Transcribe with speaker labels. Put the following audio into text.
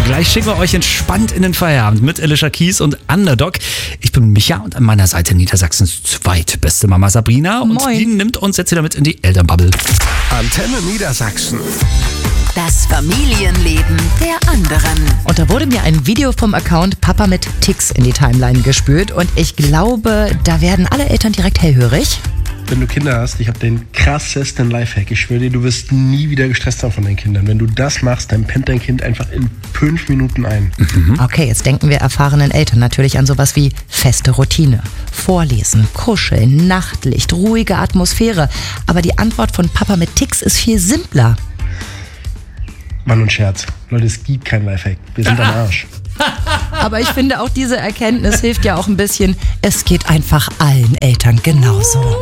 Speaker 1: Gleich schicken wir euch entspannt in den Feierabend mit Alicia Keys und Underdog. Ich bin Micha und an meiner Seite Niedersachsens zweitbeste Mama Sabrina. Und
Speaker 2: Moin.
Speaker 1: die nimmt uns jetzt wieder mit in die Elternbubble.
Speaker 3: Antenne Niedersachsen.
Speaker 4: Das Familienleben der anderen.
Speaker 2: Und da wurde mir ein Video vom Account Papa mit Ticks in die Timeline gespült und ich glaube, da werden alle Eltern direkt hellhörig.
Speaker 5: Wenn du Kinder hast, ich habe den krassesten Lifehack. Ich schwöre dir, du wirst nie wieder gestresst sein von deinen Kindern. Wenn du das machst, dann pennt dein Kind einfach in 5 Minuten ein.
Speaker 2: Okay, jetzt denken wir erfahrenen Eltern natürlich an sowas wie feste Routine, Vorlesen, Kuscheln, Nachtlicht, ruhige Atmosphäre. Aber die Antwort von Papa mit Ticks ist viel simpler.
Speaker 5: Mann und Scherz. Leute, es gibt keinen Lifehack. Wir sind am Arsch.
Speaker 2: Aber ich finde auch diese Erkenntnis hilft ja auch ein bisschen. Es geht einfach allen Eltern genauso.